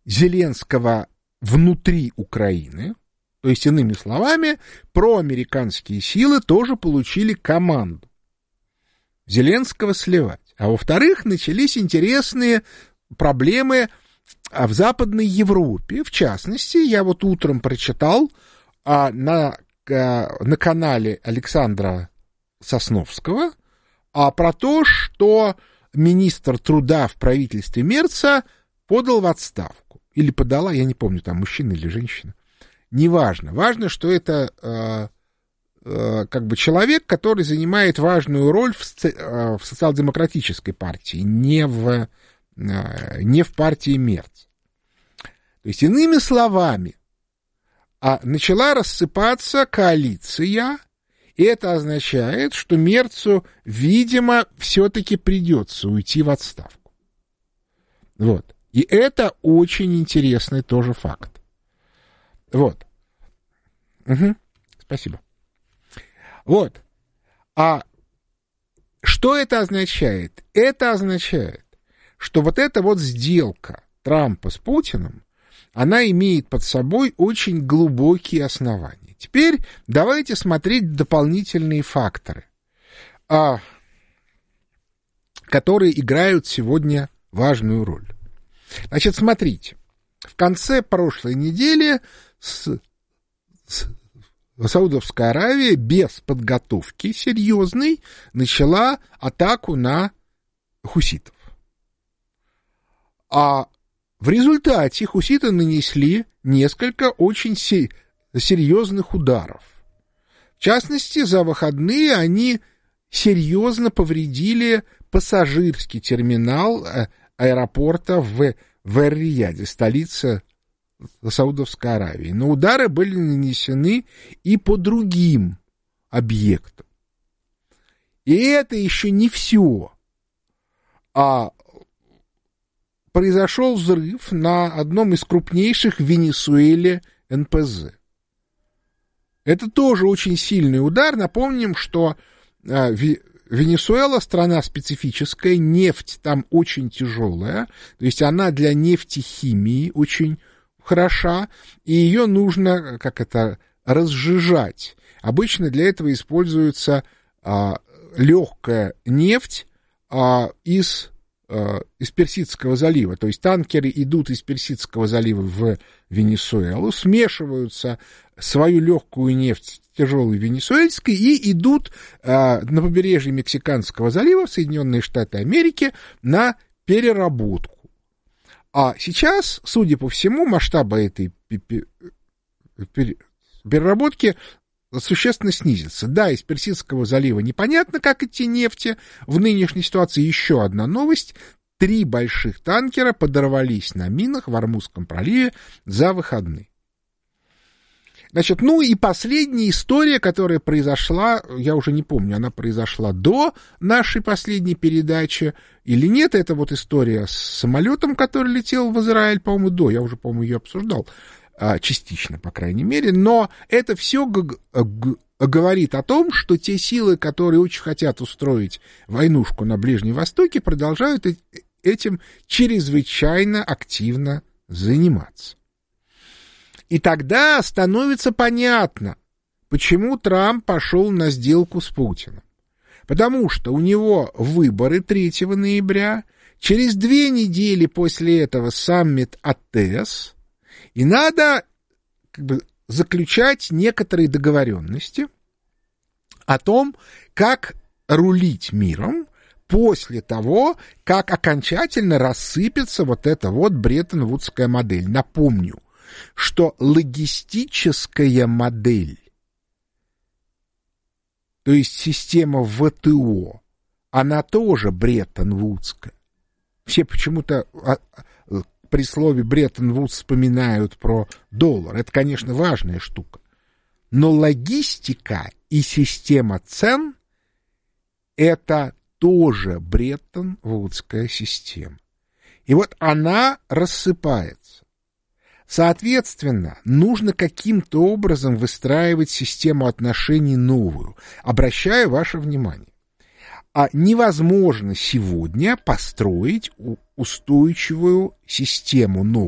Зеленского внутри Украины. То есть, иными словами, проамериканские силы тоже получили команду Зеленского сливать. А во-вторых, начались интересные проблемы в Западной Европе. В частности, я вот утром прочитал на канале Александра Сосновского про то, что министр труда в правительстве Мерца подал в отставку. Или подала, я не помню, там мужчина или женщина. Неважно. Важно, что это как бы человек, который занимает важную роль в социал-демократической партии, не в партии Мерца. То есть, иными словами, начала рассыпаться коалиция, и это означает, что Мерцу, видимо, все-таки придется уйти в отставку. Вот. И это очень интересный тоже факт. Вот. Угу. Спасибо. Вот. А что это означает? Это означает, что вот эта вот сделка Трампа с Путиным, она имеет под собой очень глубокие основания. Теперь давайте смотреть дополнительные факторы, которые играют сегодня важную роль. Значит, смотрите. В конце прошлой недели Саудовская Аравия без подготовки серьезной начала атаку на хуситов. А в результате хуситы нанесли несколько очень серьезных ударов. В частности, за выходные они серьезно повредили пассажирский терминал аэропорта в Эр-Рияде, столице Саудовской Аравии. Но удары были нанесены и по другим объектам. И это еще не все. Произошел взрыв на одном из крупнейших в Венесуэле НПЗ. Это тоже очень сильный удар. Напомним, что Венесуэла страна специфическая, нефть там очень тяжелая, то есть она для нефтехимии очень хороша, и ее нужно, разжижать. Обычно для этого используется легкая нефть из Персидского залива, то есть танкеры идут из Персидского залива в Венесуэлу, смешиваются свою легкую нефть с тяжелой венесуэльской и идут на побережье Мексиканского залива в Соединенные Штаты Америки на переработку. А сейчас, судя по всему, масштабы этой переработки существенно снизится. Да, из Персидского залива непонятно, как идти нефти. В нынешней ситуации еще одна новость. 3 больших танкера подорвались на минах в Ормузском проливе за выходные. Значит, и последняя история, которая произошла, я уже не помню, она произошла до нашей последней передачи или нет, это вот история с самолетом, который летел в Израиль, по-моему, я уже, по-моему, ее обсуждал, частично, по крайней мере, но это все говорит о том, что те силы, которые очень хотят устроить войнушку на Ближнем Востоке, продолжают этим чрезвычайно активно заниматься. И тогда становится понятно, почему Трамп пошел на сделку с Путиным. Потому что у него выборы 3 ноября, через 2 недели после этого саммит АТЭС, и надо заключать некоторые договоренности о том, как рулить миром после того, как окончательно рассыпется вот эта вот Бреттон-Вудская модель. Напомню, что логистическая модель, то есть система ВТО, она тоже Бреттон-Вудская. Все почему-то при слове Бреттон-Вудс вспоминают про доллар. Это, конечно, важная штука. Но логистика и система цен — это тоже Бреттон-Вудская система. И вот она рассыпается. Соответственно, нужно каким-то образом выстраивать систему отношений новую. Обращаю ваше внимание. Невозможно сегодня построить устойчивую систему новую.